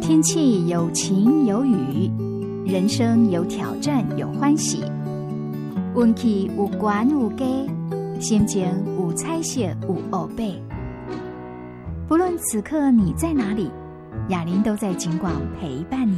天气有晴有雨，人生有挑战有欢喜，运气有悬有低，心情有彩色有乌白。不论此刻你在哪里，雅琳都在景广陪伴你。